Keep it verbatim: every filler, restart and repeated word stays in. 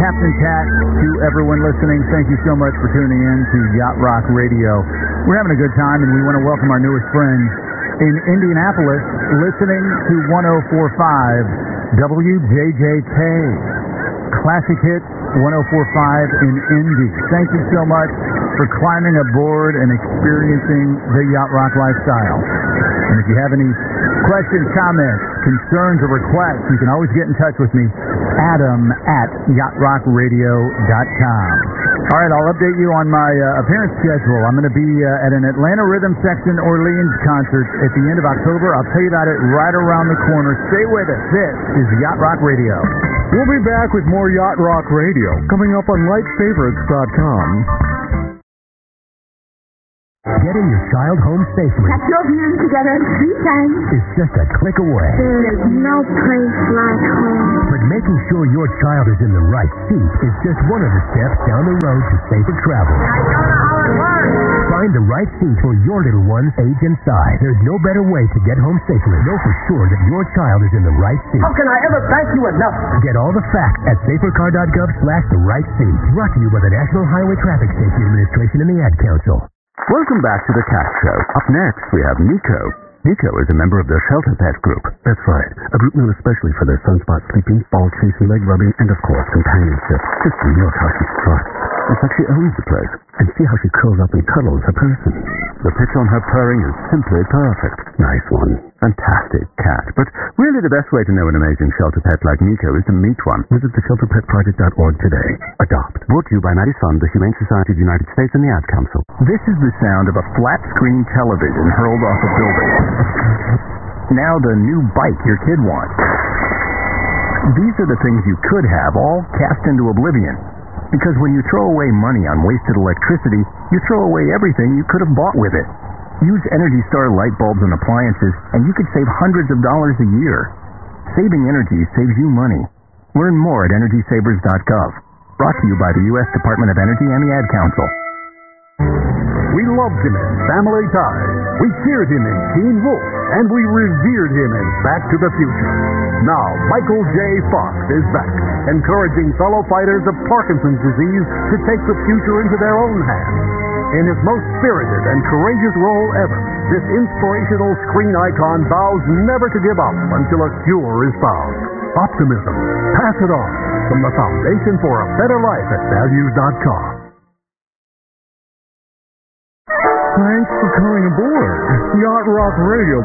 Captain Cat, to everyone listening, thank you so much for tuning in to Yacht Rock Radio. We're having a good time, and we want to welcome our newest friends in Indianapolis, listening to one oh four point five W J J K. Classic Hits one oh four point five in Indy. Thank you so much for climbing aboard and experiencing the Yacht Rock lifestyle. And if you have any questions, comments, concerns, or requests, you can always get in touch with me, Adam at yacht rock radio dot com. All right, I'll update you on my uh, appearance schedule. I'm going to be uh, at an Atlanta Rhythm Section Orleans concert at the end of October. I'll tell you about it right around the corner. Stay with us. This is Yacht Rock Radio. We'll be back with more Yacht Rock Radio coming up on light favorites dot com. Getting your child home safely. I drove you together three times. Is just a click away. There is no place like home. But making sure your child is in the right seat is just one of the steps down the road to safer travel. I don't know how it works. Find the right seat for your little one's age and size. There's no better way to get home safely. Know for sure that your child is in the right seat. How can I ever thank you enough? Get all the facts at safercar dot gov slash the right seat. Brought to you by the National Highway Traffic Safety Administration and the Ad Council. Welcome back to the Cat Show. Up next, we have Nico. Nico is a member of the Shelter Pet Group. That's right, a group known especially for their sunspot sleeping, ball chasing, leg rubbing, and of course, companionship. Just look how she struts. It's like she owns the place. And see how she curls up and cuddles her person. The pitch on her purring is simply perfect. Nice one. Fantastic cat. But really the best way to know an amazing shelter pet like Nico is to meet one. Visit the shelter pet project dot org today. Adopt. Brought to you by Maddie's Fund, the Humane Society of the United States, and the Ad Council. This is the sound of a flat-screen television hurled off a building. Now the new bike your kid wants. These are the things you could have, all cast into oblivion. Because when you throw away money on wasted electricity, you throw away everything you could have bought with it. Use Energy Star light bulbs and appliances, and you could save hundreds of dollars a year. Saving energy saves you money. Learn more at energy savers dot gov. Brought to you by the U S Department of Energy and the Ad Council. We loved him in Family Ties. We cheered him in Teen Wolf. And we revered him in Back to the Future. Now, Michael J. Fox is back, encouraging fellow fighters of Parkinson's disease to take the future into their own hands. In his most spirited and courageous role ever, this inspirational screen icon vows never to give up until a cure is found. Optimism. Pass it on. From the Foundation for a Better Life at values dot com. Thanks for coming aboard. Yacht Rock Radio